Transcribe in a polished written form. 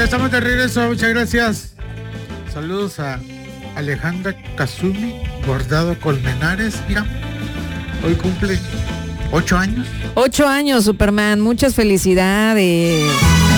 estamos de regreso, muchas gracias. Saludos a Alejandra Kazumi Bordado Colmenares, mira, hoy cumple 8 años. 8 años, Superman, muchas felicidades.